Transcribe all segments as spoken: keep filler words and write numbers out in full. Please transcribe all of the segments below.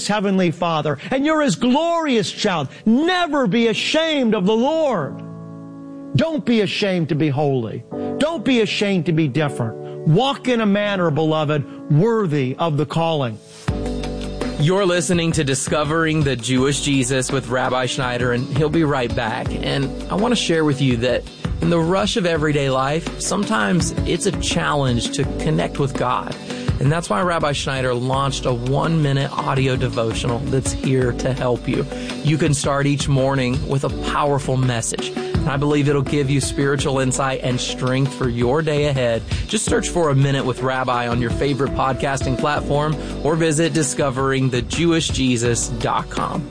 glorious Heavenly Father, and you're His glorious child. Never be ashamed of the Lord. Don't be ashamed to be holy. Don't be ashamed to be different. Walk in a manner, beloved, worthy of the calling. You're listening to Discovering the Jewish Jesus with Rabbi Schneider, and he'll be right back. And I want to share with you that in the rush of everyday life, sometimes it's a challenge to connect with God. And that's why Rabbi Schneider launched a one-minute audio devotional that's here to help you. You can start each morning with a powerful message. And I believe it'll give you spiritual insight and strength for your day ahead. Just search for A Minute with Rabbi on your favorite podcasting platform or visit discovering the jewish jesus dot com.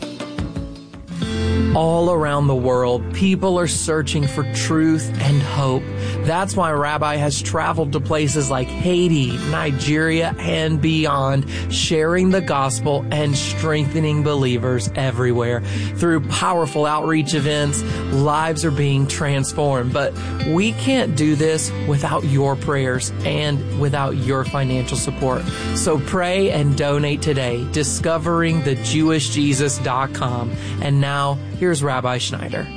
All around the world, people are searching for truth and hope. That's why Rabbi has traveled to places like Haiti, Nigeria, and beyond, sharing the gospel and strengthening believers everywhere. Through powerful outreach events, lives are being transformed. But we can't do this without your prayers and without your financial support. So pray and donate today, discovering the jewish jesus dot com. And now, here's Rabbi Schneider.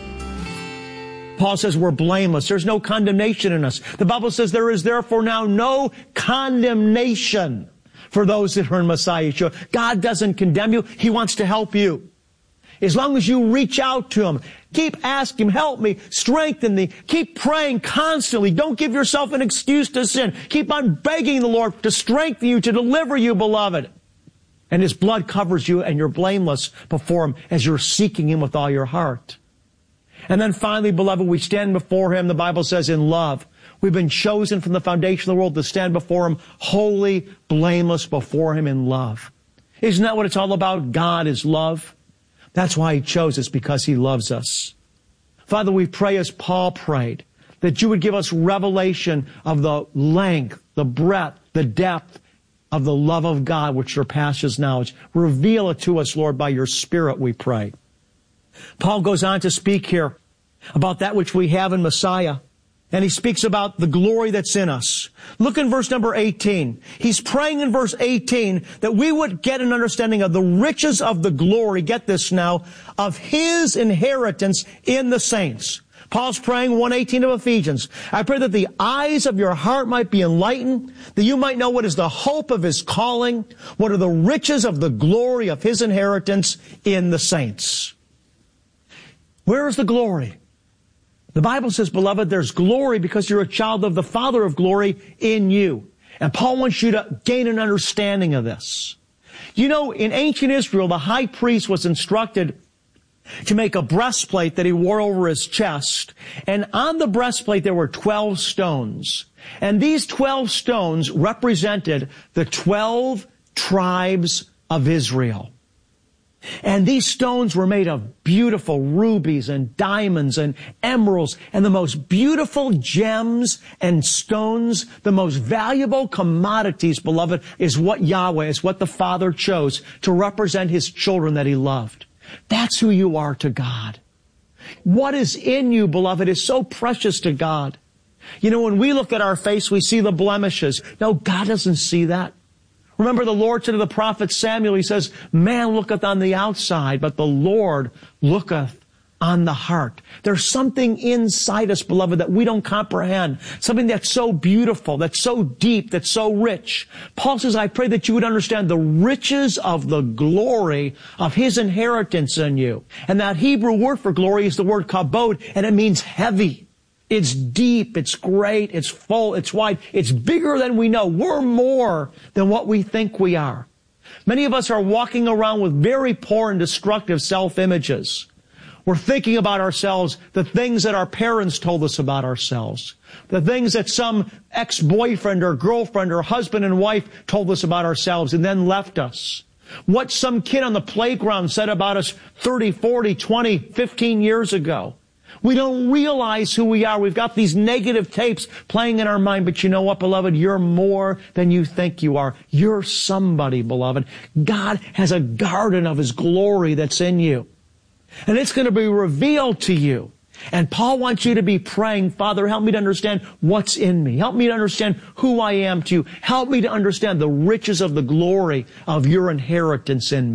Paul says we're blameless. There's no condemnation in us. The Bible says there is therefore now no condemnation for those that are in Messiah Yeshua. God doesn't condemn you. He wants to help you. As long as you reach out to Him, keep asking Him, help me, strengthen me, keep praying constantly. Don't give yourself an excuse to sin. Keep on begging the Lord to strengthen you, to deliver you, beloved. And His blood covers you, and you're blameless before Him as you're seeking Him with all your heart. And then finally, beloved, we stand before Him, the Bible says, in love. We've been chosen from the foundation of the world to stand before Him, holy, blameless before Him in love. Isn't that what it's all about? God is love. That's why He chose us, because He loves us. Father, we pray as Paul prayed, that You would give us revelation of the length, the breadth, the depth of the love of God, which surpasses knowledge. Reveal it to us, Lord, by Your Spirit, we pray. Paul goes on to speak here about that which we have in Messiah. And he speaks about the glory that's in us. Look in verse number eighteen. He's praying in verse eighteen that we would get an understanding of the riches of the glory, get this now, of His inheritance in the saints. Paul's praying, one eighteen of Ephesians. I pray that the eyes of your heart might be enlightened, that you might know what is the hope of His calling, what are the riches of the glory of His inheritance in the saints. Where is the glory? The Bible says, beloved, there's glory because you're a child of the Father of glory in you. And Paul wants you to gain an understanding of this. You know, in ancient Israel, the high priest was instructed to make a breastplate that he wore over his chest. And on the breastplate, there were twelve stones. And these twelve stones represented the twelve tribes of Israel. And these stones were made of beautiful rubies and diamonds and emeralds and the most beautiful gems and stones, the most valuable commodities, beloved, is what Yahweh, is what the Father chose to represent His children that He loved. That's who you are to God. What is in you, beloved, is so precious to God. You know, when we look at our face, we see the blemishes. No, God doesn't see that. Remember, the Lord said to the prophet Samuel, He says, man looketh on the outside, but the Lord looketh on the heart. There's something inside us, beloved, that we don't comprehend. Something that's so beautiful, that's so deep, that's so rich. Paul says, I pray that you would understand the riches of the glory of His inheritance in you. And that Hebrew word for glory is the word kabod, and it means heavy. It's deep, it's great, it's full, it's wide, it's bigger than we know. We're more than what we think we are. Many of us are walking around with very poor and destructive self-images. We're thinking about ourselves, the things that our parents told us about ourselves, the things that some ex-boyfriend or girlfriend or husband and wife told us about ourselves and then left us. What some kid on the playground said about us thirty, forty, twenty, fifteen years ago. We don't realize who we are. We've got these negative tapes playing in our mind. But you know what, beloved? You're more than you think you are. You're somebody, beloved. God has a garden of His glory that's in you. And it's going to be revealed to you. And Paul wants you to be praying, Father, help me to understand what's in me. Help me to understand who I am to you. Help me to understand the riches of the glory of your inheritance in me.